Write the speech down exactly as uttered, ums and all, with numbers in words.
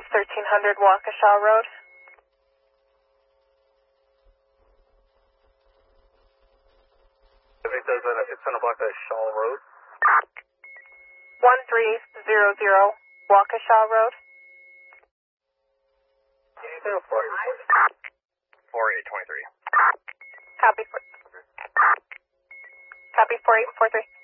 thirteen hundred Waukesha Road. If it does that, it's going to block that Shaw Road. one three zero zero Waukesha Road. four eight two three. Copy. Copy four eight four three.